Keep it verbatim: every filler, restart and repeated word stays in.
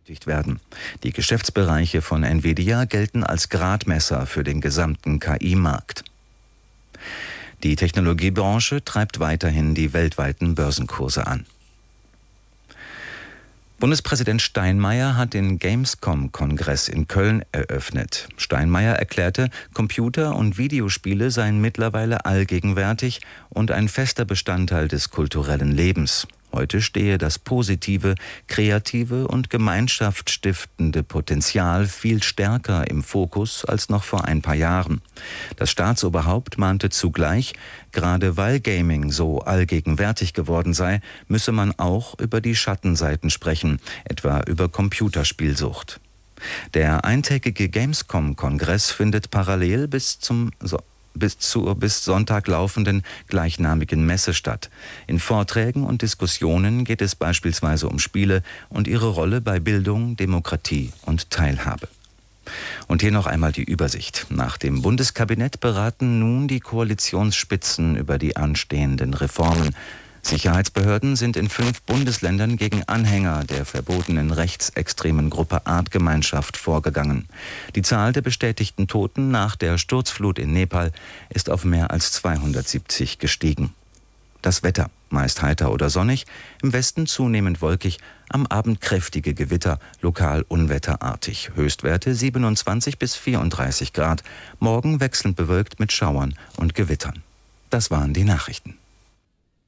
werden. Die Geschäftsbereiche von Nvidia gelten als Gradmesser für den gesamten K I-Markt. Die Technologiebranche treibt weiterhin die weltweiten Börsenkurse an. Bundespräsident Steinmeier hat den Gamescom-Kongress in Köln eröffnet. Steinmeier erklärte, Computer- und Videospiele seien mittlerweile allgegenwärtig und ein fester Bestandteil des kulturellen Lebens. Heute stehe das positive, kreative und gemeinschaftsstiftende Potenzial viel stärker im Fokus als noch vor ein paar Jahren. Das Staatsoberhaupt mahnte zugleich, gerade weil Gaming so allgegenwärtig geworden sei, müsse man auch über die Schattenseiten sprechen, etwa über Computerspielsucht. Der eintägige Gamescom-Kongress findet parallel bis zum so bis zur bis Sonntag laufenden gleichnamigen Messe statt. In Vorträgen und Diskussionen geht es beispielsweise um Spiele und ihre Rolle bei Bildung, Demokratie und Teilhabe. Und hier noch einmal die Übersicht. Nach dem Bundeskabinett beraten nun die Koalitionsspitzen über die anstehenden Reformen. Sicherheitsbehörden sind in fünf Bundesländern gegen Anhänger der verbotenen rechtsextremen Gruppe Artgemeinschaft vorgegangen. Die Zahl der bestätigten Toten nach der Sturzflut in Nepal ist auf mehr als zweihundertsiebzig gestiegen. Das Wetter, meist heiter oder sonnig, im Westen zunehmend wolkig, am Abend kräftige Gewitter, lokal unwetterartig. Höchstwerte siebenundzwanzig bis vierunddreißig Grad, morgen wechselnd bewölkt mit Schauern und Gewittern. Das waren die Nachrichten.